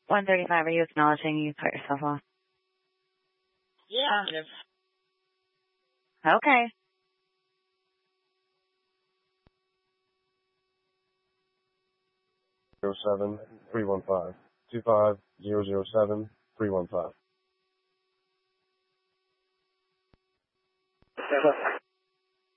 135, are you acknowledging you cut yourself off? Yeah. Okay. Zero 07 315 25007 315.